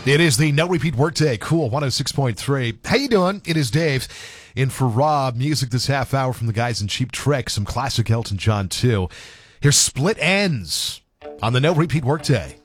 It is the No Repeat Workday. Cool 106.3. How you doing? It is Dave. In for Rob. Music this half hour from the guys in Cheap Trick. Some classic Elton John too. Here's Split Ends on the No Repeat Workday.